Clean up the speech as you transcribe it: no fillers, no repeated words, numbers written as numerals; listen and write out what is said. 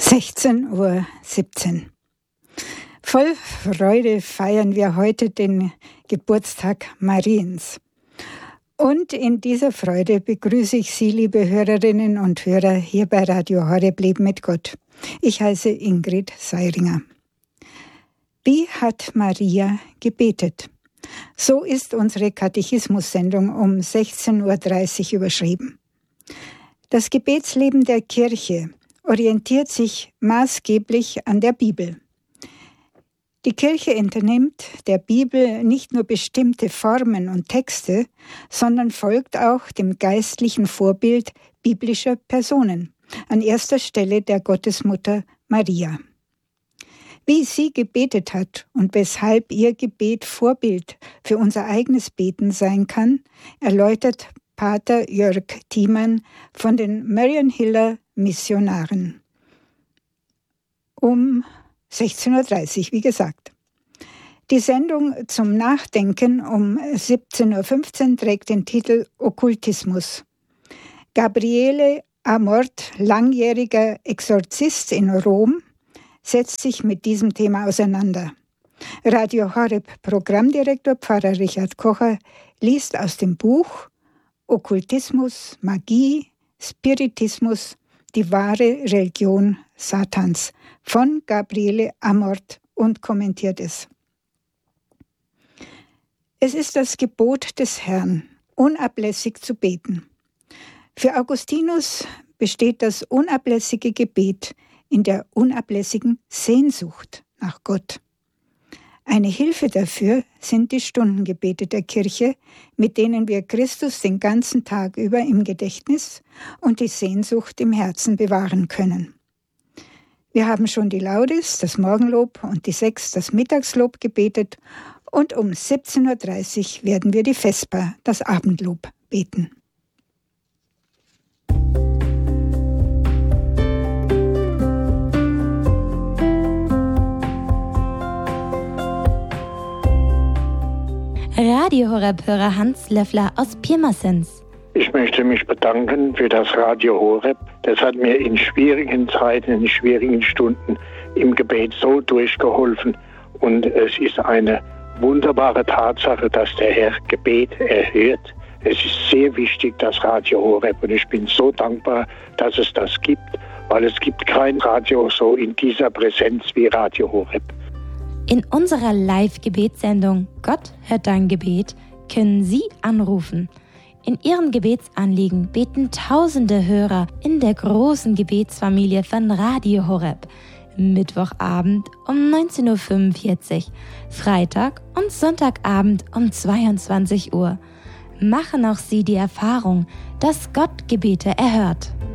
16:17 Uhr. Voll Freude feiern wir heute den Geburtstag Mariens. Und in dieser Freude begrüße ich Sie, liebe Hörerinnen und Hörer, hier bei Radio Horeb Leben mit Gott. Ich heiße Ingrid Seiringer. Wie hat Maria gebetet? So ist unsere Katechismus-Sendung um 16:30 Uhr überschrieben. Das Gebetsleben der Kirche orientiert sich maßgeblich an der Bibel. Die Kirche entnimmt der Bibel nicht nur bestimmte Formen und Texte, sondern folgt auch dem geistlichen Vorbild biblischer Personen, an erster Stelle der Gottesmutter Maria. Wie sie gebetet hat und weshalb ihr Gebet Vorbild für unser eigenes Beten sein kann, erläutert Pater Jörg Thiemann von den Marianhiller Missionaren. Um 16:30 Uhr, wie gesagt. Die Sendung zum Nachdenken um 17:15 Uhr trägt den Titel Okkultismus. Gabriele Amort, langjähriger Exorzist in Rom, setzt sich mit diesem Thema auseinander. Radio Horeb Programmdirektor Pfarrer Richard Kocher liest aus dem Buch Okkultismus, Magie, Spiritismus, die wahre Religion Satans von Gabriele Amort und kommentiert es. Es ist das Gebot des Herrn, unablässig zu beten. Für Augustinus besteht das unablässige Gebet in der unablässigen Sehnsucht nach Gott. Eine Hilfe dafür sind die Stundengebete der Kirche, mit denen wir Christus den ganzen Tag über im Gedächtnis und die Sehnsucht im Herzen bewahren können. Wir haben schon die Laudes, das Morgenlob und die Sechs, das Mittagslob gebetet und um 17:30 Uhr werden wir die Vesper, das Abendlob, beten. Radio Horeb-Hörer Hans Löffler aus Pirmasens. Ich möchte mich bedanken für das Radio Horeb. Das hat mir in schwierigen Zeiten, in schwierigen Stunden im Gebet so durchgeholfen. Und es ist eine wunderbare Tatsache, dass der Herr Gebet erhört. Es ist sehr wichtig, das Radio Horeb. Und ich bin so dankbar, dass es das gibt, weil es gibt kein Radio so in dieser Präsenz wie Radio Horeb. In unserer Live-Gebetssendung Gott hört dein Gebet können Sie anrufen. In Ihren Gebetsanliegen beten tausende Hörer in der großen Gebetsfamilie von Radio Horeb. Mittwochabend um 19:45 Uhr, Freitag und Sonntagabend um 22 Uhr. Machen auch Sie die Erfahrung, dass Gott Gebete erhört.